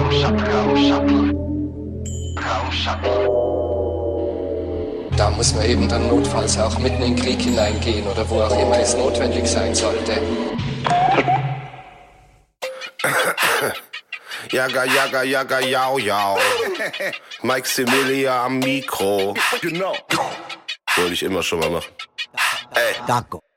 Da muss man eben dann notfalls auch mitten in den Krieg hineingehen oder wo auch immer es notwendig sein sollte. Jaga, jaga, jaga, jau, jau. Mike Similia am Mikro. Genau. Wollte ich immer schon mal machen. Ey. Daco.